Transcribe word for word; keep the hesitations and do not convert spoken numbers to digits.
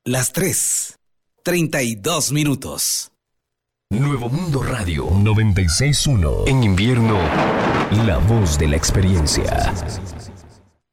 Las tres, treinta y dos minutos. Nuevo Mundo Radio noventa y seis punto uno. En invierno, la voz de la experiencia.